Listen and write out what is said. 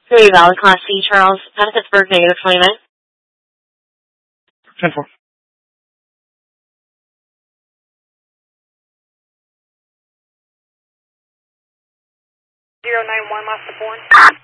Three Valley Class C, Charles, out of Pittsburgh, -29. 10-4. 091, Master 4.